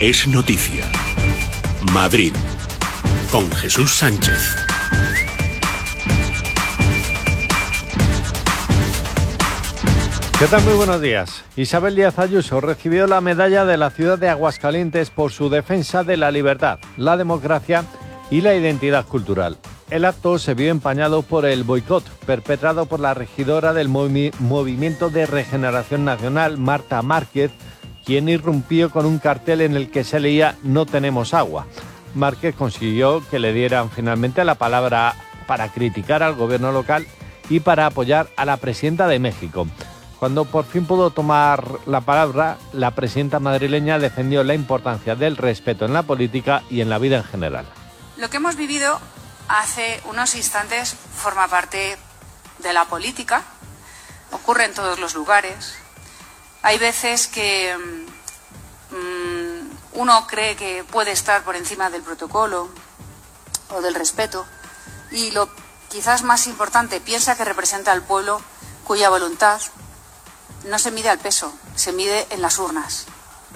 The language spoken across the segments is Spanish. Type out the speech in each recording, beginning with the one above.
es noticia. Madrid, con Jesús Sánchez. ¿Qué tal? Muy buenos días. Isabel Díaz Ayuso recibió la medalla de la ciudad de Aguascalientes por su defensa de la libertad, la democracia y la identidad cultural. El acto se vio empañado por el boicot perpetrado por la regidora del Movimiento de Regeneración Nacional, Marta Márquez, quien irrumpió con un cartel en el que se leía "No tenemos agua". Márquez consiguió que le dieran finalmente la palabra para criticar al gobierno local y para apoyar a la presidenta de México. Cuando por fin pudo tomar la palabra, la presidenta madrileña defendió la importancia del respeto en la política y en la vida en general. Lo que hemos vivido hace unos instantes forma parte de la política, ocurre en todos los lugares. Hay veces que uno cree que puede estar por encima del protocolo o del respeto y lo quizás más importante, piensa que representa al pueblo cuya voluntad no se mide al peso, se mide en las urnas.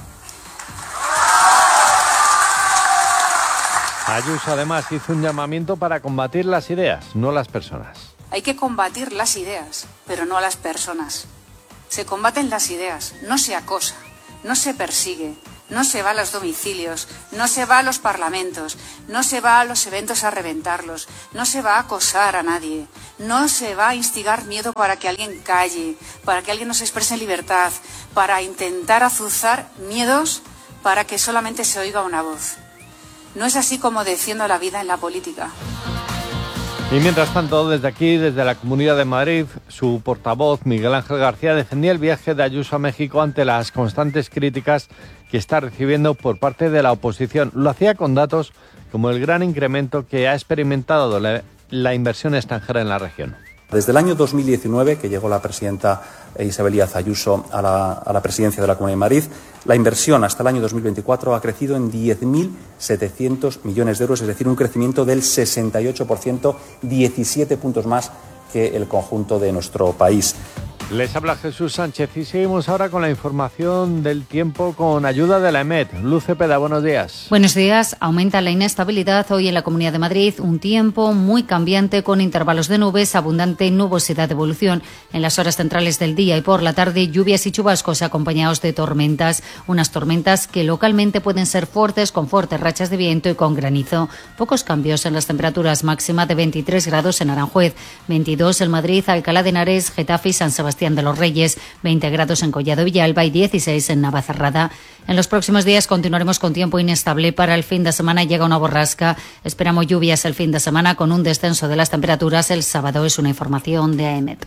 Ayuso además hizo un llamamiento para combatir las ideas, no las personas. Hay que combatir las ideas, pero no a las personas. Se combaten las ideas, no se acosa, no se persigue, no se va a los domicilios, no se va a los parlamentos, no se va a los eventos a reventarlos, no se va a acosar a nadie, no se va a instigar miedo para que alguien calle, para que alguien no se exprese en libertad, para intentar azuzar miedos para que solamente se oiga una voz. No es así como defiendo la vida en la política. Y mientras tanto, desde aquí, desde la Comunidad de Madrid, su portavoz, Miguel Ángel García, defendía el viaje de Ayuso a México ante las constantes críticas que está recibiendo por parte de la oposición. Lo hacía con datos como el gran incremento que ha experimentado la inversión extranjera en la región. Desde el año 2019, que llegó la presidenta Isabel Díaz Ayuso a la presidencia de la Comunidad de Madrid, la inversión hasta el año 2024 ha crecido en 10.700 millones de euros, es decir, un crecimiento del 68%, 17 puntos más que el conjunto de nuestro país. Les habla Jesús Sánchez y seguimos ahora con la información del tiempo con ayuda de la EMET. Luz Cepeda, buenos días. Buenos días. Aumenta la inestabilidad hoy en la Comunidad de Madrid. Un tiempo muy cambiante con intervalos de nubes, abundante nubosidad de evolución. En las horas centrales del día y por la tarde, lluvias y chubascos acompañados de tormentas. Unas tormentas que localmente pueden ser fuertes, con fuertes rachas de viento y con granizo. Pocos cambios en las temperaturas, máxima de 23 grados en Aranjuez, 22 en Madrid, Alcalá de Henares, Getafe y San Sebastián de los Reyes, 20 grados en Collado Villalba y 16 en Navacerrada. En los próximos días continuaremos con tiempo inestable. Para el fin de semana llega una borrasca. Esperamos lluvias el fin de semana con un descenso de las temperaturas el sábado. Es una información de AEMET.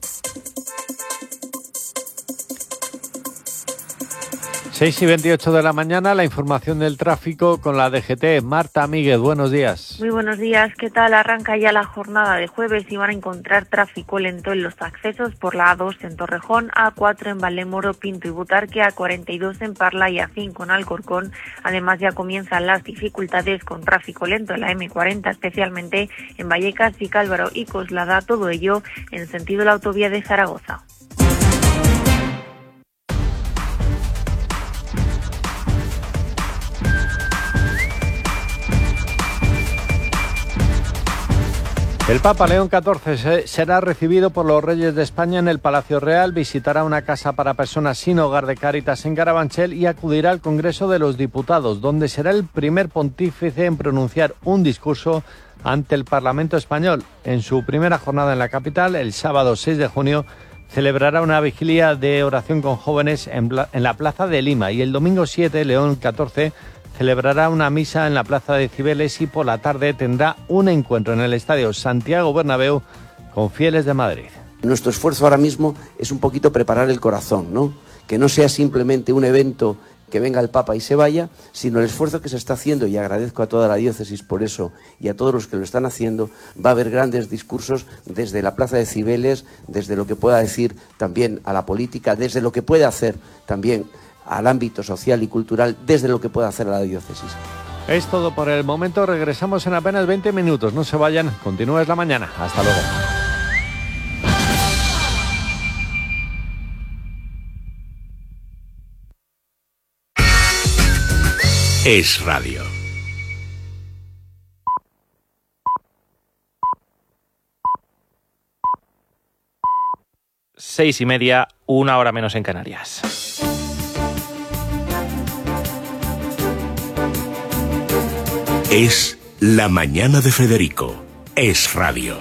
6:28 de la mañana, la información del tráfico con la DGT. Marta Míguez, buenos días. Muy buenos días, ¿qué tal? Arranca ya la jornada de jueves y van a encontrar tráfico lento en los accesos por la A2 en Torrejón, A4 en Valdemoro, Pinto y Butarque, A42 en Parla y A5 en Alcorcón. Además ya comienzan las dificultades con tráfico lento en la M40, especialmente en Vallecas, Vicálvaro y Coslada, todo ello en sentido de la autovía de Zaragoza. El Papa León XIV será recibido por los Reyes de España en el Palacio Real, visitará una casa para personas sin hogar de Cáritas en Carabanchel y acudirá al Congreso de los Diputados, donde será el primer pontífice en pronunciar un discurso ante el Parlamento español. En su primera jornada en la capital, el sábado 6 de junio, celebrará una vigilia de oración con jóvenes en la Plaza de Lima y el domingo 7, León XIV, celebrará una misa en la Plaza de Cibeles y por la tarde tendrá un encuentro en el Estadio Santiago Bernabéu con fieles de Madrid. Nuestro esfuerzo ahora mismo es un poquito preparar el corazón, ¿no? Que no sea simplemente un evento que venga el Papa y se vaya, sino el esfuerzo que se está haciendo, y agradezco a toda la diócesis por eso y a todos los que lo están haciendo. Va a haber grandes discursos desde la Plaza de Cibeles, desde lo que pueda decir también a la política, desde lo que puede hacer también al ámbito social y cultural, desde lo que puede hacer a la diócesis. Es todo por el momento, regresamos en apenas 20 minutos, no se vayan, continúa la mañana, hasta luego. Es Radio. Seis y media, 1 hora menos en Canarias. Es La Mañana de Federico. Es Radio.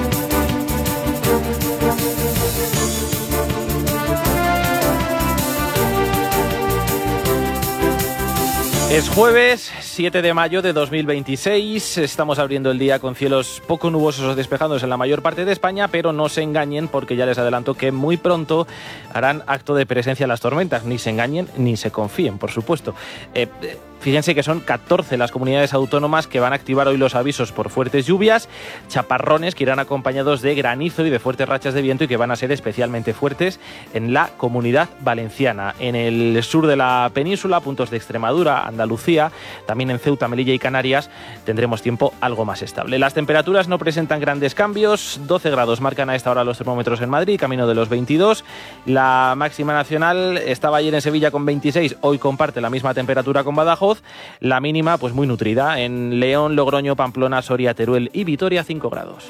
Es jueves 7 de mayo de 2026, estamos abriendo el día con cielos poco nubosos o despejados en la mayor parte de España, pero no se engañen porque ya les adelanto que muy pronto harán acto de presencia las tormentas, ni se engañen ni se confíen, por supuesto. Fíjense que son 14 las comunidades autónomas que van a activar hoy los avisos por fuertes lluvias, chaparrones que irán acompañados de granizo y de fuertes rachas de viento y que van a ser especialmente fuertes en la Comunidad Valenciana. En el sur de la península, puntos de Extremadura, Andalucía, también en Ceuta, Melilla y Canarias, tendremos tiempo algo más estable. Las temperaturas no presentan grandes cambios, 12 grados marcan a esta hora los termómetros en Madrid, camino de los 22. La máxima nacional estaba ayer en Sevilla con 26, hoy comparte la misma temperatura con Badajoz. La mínima, pues muy nutrida, en León, Logroño, Pamplona, Soria, Teruel y Vitoria, 5 grados.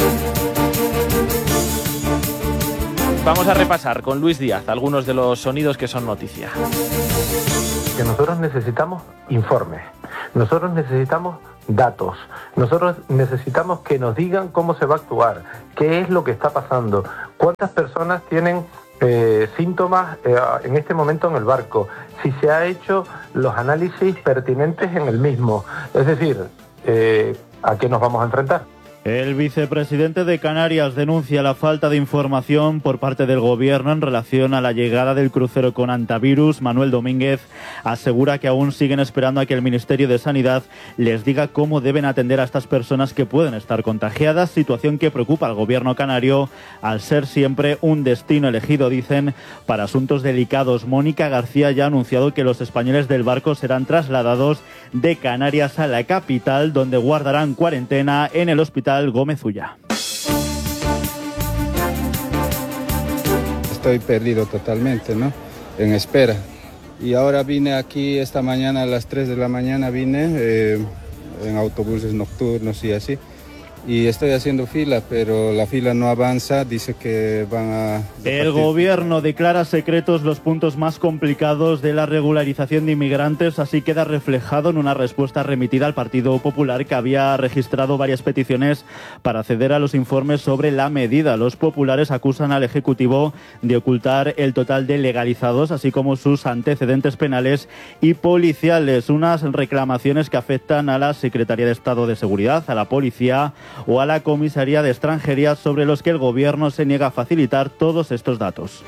Vamos a repasar con Luis Díaz algunos de los sonidos que son noticia. Que nosotros necesitamos informes, nosotros necesitamos datos, nosotros necesitamos que nos digan cómo se va a actuar, qué es lo que está pasando, cuántas personas tienen síntomas en este momento en el barco, si se ha hecho los análisis pertinentes en el mismo, es decir, ¿a qué nos vamos a enfrentar? El vicepresidente de Canarias denuncia la falta de información por parte del gobierno en relación a la llegada del crucero con hantavirus. Manuel Domínguez asegura que aún siguen esperando a que el Ministerio de Sanidad les diga cómo deben atender a estas personas que pueden estar contagiadas, situación que preocupa al gobierno canario al ser siempre un destino elegido, dicen, para asuntos delicados. Mónica García ya ha anunciado que los españoles del barco serán trasladados de Canarias a la capital, donde guardarán cuarentena en el hospital Gómez Ulla. Estoy perdido totalmente, ¿no? En espera. Y ahora vine aquí esta mañana a las 3 de la mañana, vine en autobuses nocturnos y así. Y estoy haciendo fila, pero la fila no avanza, dice que van a... El gobierno declara secretos los puntos más complicados de la regularización de inmigrantes, así queda reflejado en una respuesta remitida al Partido Popular, que había registrado varias peticiones para acceder a los informes sobre la medida. Los populares acusan al Ejecutivo de ocultar el total de legalizados, así como sus antecedentes penales y policiales, unas reclamaciones que afectan a la Secretaría de Estado de Seguridad, a la Policía o a la Comisaría de Extranjería, sobre los que el gobierno se niega a facilitar todos estos datos.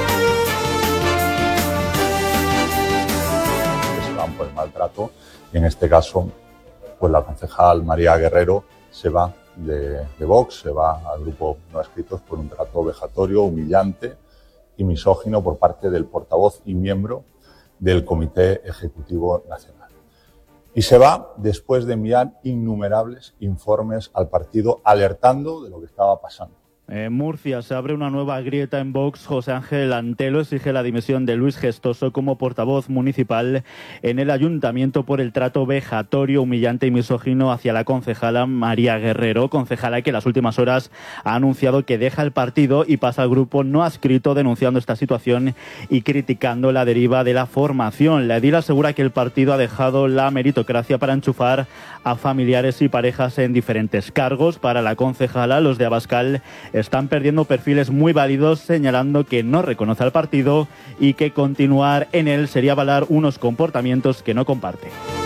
Se van por el maltrato y en este caso pues la concejal María Guerrero se va de Vox, se va al grupo No Escritos por un trato vejatorio, humillante y misógino por parte del portavoz y miembro del Comité Ejecutivo Nacional. Y se va después de enviar innumerables informes al partido alertando de lo que estaba pasando. En Murcia se abre una nueva grieta en Vox. José Ángel Antelo exige la dimisión de Luis Gestoso como portavoz municipal en el ayuntamiento por el trato vejatorio, humillante y misógino hacia la concejala María Guerrero, concejala que en las últimas horas ha anunciado que deja el partido y pasa al grupo No Adscrito, denunciando esta situación y criticando la deriva de la formación. La edil asegura que el partido ha dejado la meritocracia para enchufar a familiares y parejas en diferentes cargos. Para la concejala, los de Abascal están perdiendo perfiles muy válidos, señalando que no reconoce al partido y que continuar en él sería avalar unos comportamientos que no comparte.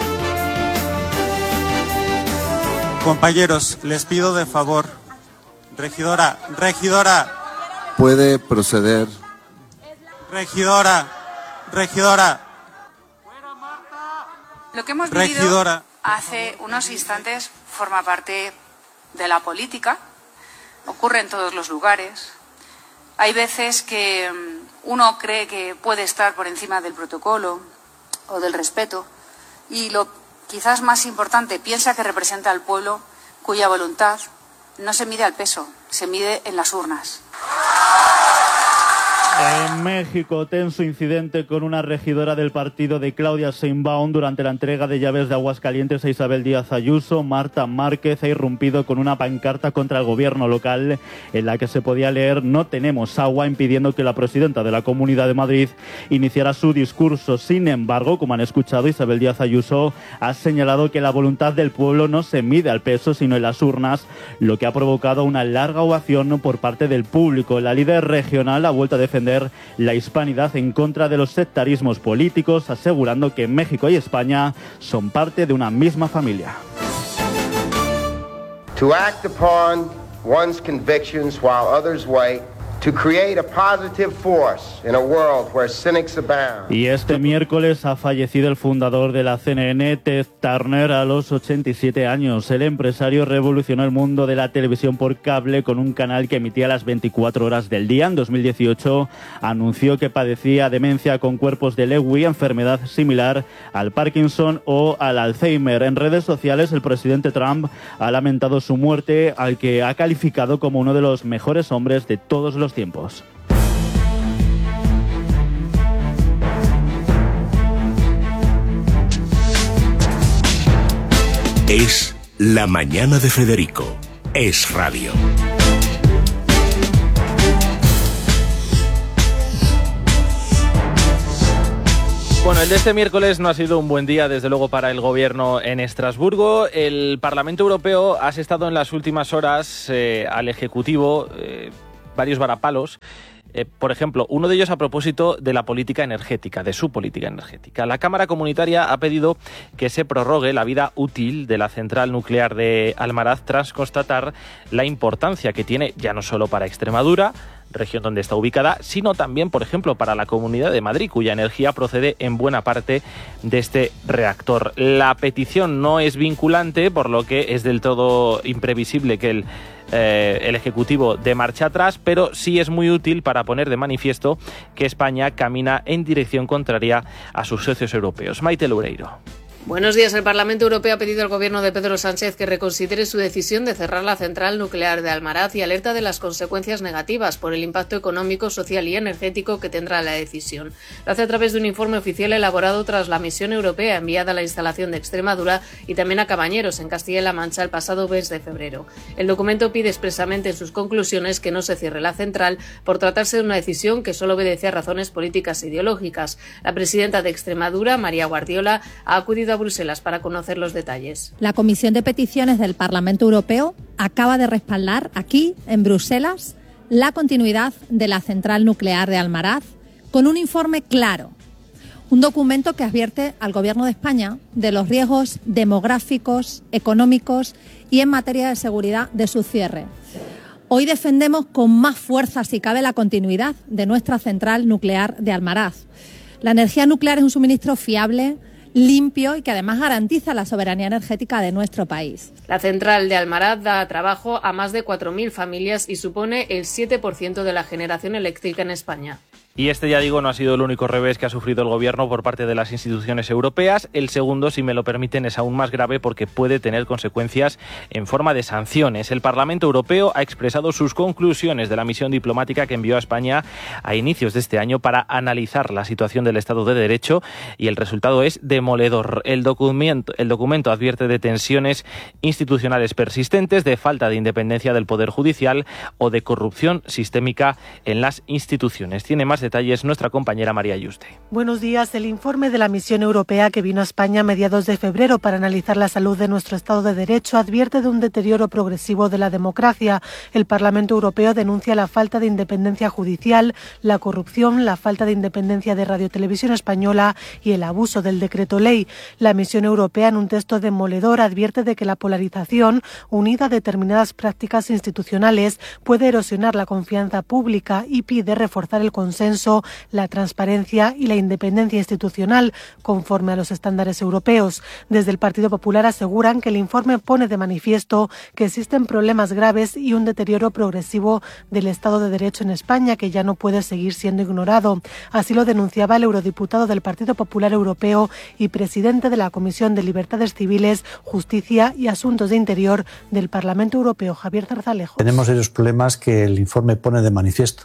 Compañeros, les pido de favor, regidora. Puede proceder. Regidora. Lo que hemos vivido hace unos instantes forma parte de la política. Ocurre en todos los lugares. Hay veces que uno cree que puede estar por encima del protocolo o del respeto y lo quizás más importante, piensa que representa al pueblo, cuya voluntad no se mide al peso, se mide en las urnas. En México, tenso incidente con una regidora del partido de Claudia Sheinbaum durante la entrega de llaves de Aguascalientes a Isabel Díaz Ayuso. Marta Márquez ha irrumpido con una pancarta contra el gobierno local en la que se podía leer "No tenemos agua", impidiendo que la presidenta de la Comunidad de Madrid iniciara su discurso. Sin embargo, como han escuchado, Isabel Díaz Ayuso ha señalado que la voluntad del pueblo no se mide al peso, sino en las urnas, lo que ha provocado una larga ovación por parte del público. La líder regional ha vuelto a defender la hispanidad en contra de los sectarismos políticos, asegurando que México y España son parte de una misma familia. To act upon one's convictions while others wait. To create a positive force in a world where cynics abound. Y este miércoles ha fallecido el fundador de la CNN, Ted Turner, a los 87 años. El empresario revolucionó el mundo de la televisión por cable con un canal que emitía las 24 horas del día. En 2018 anunció que padecía demencia con cuerpos de Lewy, enfermedad similar al Parkinson o al Alzheimer. En redes sociales, el presidente Trump ha lamentado su muerte, al que ha calificado como uno de los mejores hombres de todos los tiempos. Es La Mañana de Federico. Es Radio. Bueno, el de este miércoles no ha sido un buen día, desde luego, para el gobierno en Estrasburgo. El Parlamento Europeo ha asestado en las últimas horas al Ejecutivo varios varapalos. Por ejemplo, uno de ellos a propósito de la política energética, de su política energética. La Cámara Comunitaria ha pedido que se prorrogue la vida útil de la central nuclear de Almaraz tras constatar la importancia que tiene ya no solo para Extremadura, región donde está ubicada, sino también, por ejemplo, para la Comunidad de Madrid, cuya energía procede en buena parte de este reactor. La petición no es vinculante, por lo que es del todo imprevisible que el Ejecutivo dé marcha atrás, pero sí es muy útil para poner de manifiesto que España camina en dirección contraria a sus socios europeos. Maite Loureiro. Buenos días. El Parlamento Europeo ha pedido al gobierno de Pedro Sánchez que reconsidere su decisión de cerrar la central nuclear de Almaraz y alerta de las consecuencias negativas por el impacto económico, social y energético que tendrá la decisión. Lo hace a través de un informe oficial elaborado tras la misión europea enviada a la instalación de Extremadura y también a Cabañeros, en Castilla-La Mancha, el pasado mes de febrero. El documento pide expresamente en sus conclusiones que no se cierre la central por tratarse de una decisión que solo obedece a razones políticas e ideológicas. La presidenta de Extremadura, María Guardiola, ha acudido a Bruselas para conocer los detalles. La Comisión de Peticiones del Parlamento Europeo acaba de respaldar aquí, en Bruselas, la continuidad de la central nuclear de Almaraz con un informe claro, un documento que advierte al Gobierno de España de los riesgos demográficos, económicos y en materia de seguridad de su cierre. Hoy defendemos con más fuerza, si cabe, la continuidad de nuestra central nuclear de Almaraz. La energía nuclear es un suministro fiable, limpio y que además garantiza la soberanía energética de nuestro país. La central de Almaraz da trabajo a más de 4.000 familias y supone el 7% de la generación eléctrica en España. Y este, ya digo, no ha sido el único revés que ha sufrido el gobierno por parte de las instituciones europeas. El segundo, si me lo permiten, es aún más grave porque puede tener consecuencias en forma de sanciones. El Parlamento Europeo ha expresado sus conclusiones de la misión diplomática que envió a España a inicios de este año para analizar la situación del Estado de Derecho y el resultado es demoledor. El documento advierte de tensiones institucionales persistentes, de falta de independencia del Poder Judicial o de corrupción sistémica en las instituciones. Tiene más detalles nuestra compañera María Yuste. Buenos días. El informe de la misión europea que vino a España a mediados de febrero para analizar la salud de nuestro Estado de Derecho advierte de un deterioro progresivo de la democracia. El Parlamento Europeo denuncia la falta de independencia judicial, la corrupción, la falta de independencia de Radio Televisión Española y el abuso del decreto ley. La misión europea, en un texto demoledor, advierte de que la polarización, unida a determinadas prácticas institucionales, puede erosionar la confianza pública y pide reforzar el consenso, la transparencia y la independencia institucional conforme a los estándares europeos. Desde el Partido Popular aseguran que el informe pone de manifiesto que existen problemas graves y un deterioro progresivo del Estado de Derecho en España que ya no puede seguir siendo ignorado. Así lo denunciaba el eurodiputado del Partido Popular Europeo y presidente de la Comisión de Libertades Civiles, Justicia y Asuntos de Interior del Parlamento Europeo, Javier Zarzalejo. Tenemos serios problemas que el informe pone de manifiesto.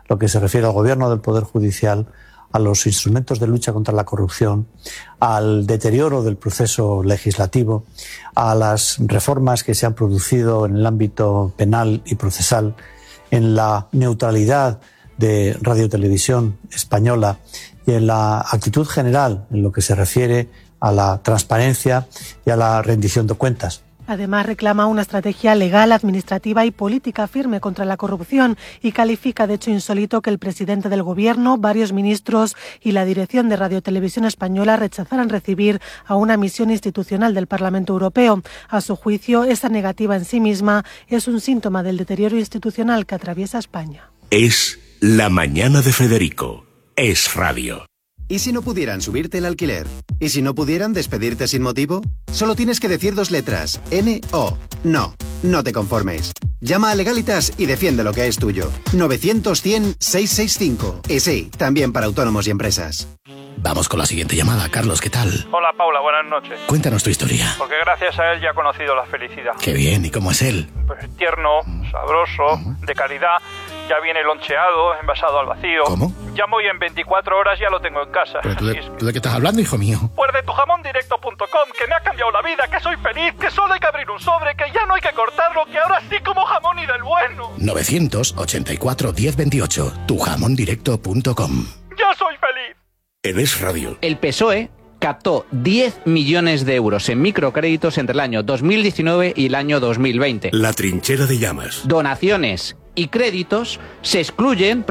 lo que se refiere al gobierno del Poder Judicial, a los instrumentos de lucha contra la corrupción, al deterioro del proceso legislativo, a las reformas que se han producido en el ámbito penal y procesal, en la neutralidad de Radio Televisión Española y en la actitud general en lo que se refiere a la transparencia y a la rendición de cuentas. Además, reclama una estrategia legal, administrativa y política firme contra la corrupción y califica de hecho insólito que el presidente del Gobierno, varios ministros y la dirección de Radio Televisión Española rechazaran recibir a una misión institucional del Parlamento Europeo. A su juicio, esa negativa en sí misma es un síntoma del deterioro institucional que atraviesa España. Es La Mañana de Federico. Es Radio. ¿Y si no pudieran subirte el alquiler? ¿Y si no pudieran despedirte sin motivo? Solo tienes que decir 2 letras. N-O. No, no te conformes. Llama a Legalitas y defiende lo que es tuyo. 900-100-665. Y sí, también para autónomos y empresas. Vamos con la siguiente llamada. Carlos, ¿qué tal? Hola, Paula, buenas noches. Cuéntanos tu historia. Porque gracias a él ya he conocido la felicidad. Qué bien, ¿y cómo es él? Pues tierno, sabroso, de calidad. Ya viene loncheado, envasado al vacío. ¿Cómo? Llamo y en 24 horas ya lo tengo en casa. ¿Pero tú de qué estás hablando, hijo mío? Pues de tujamondirecto.com, que me ha cambiado la vida, que soy feliz, que solo hay que abrir un sobre, que ya no hay que cortarlo, que ahora sí como jamón y del bueno. 984-1028, tujamondirecto.com. ¡Yo soy feliz! En Es Radio. El PSOE captó 10 millones de euros en microcréditos entre el año 2019 y el año 2020. La trinchera de llamas. Donaciones y créditos se excluyen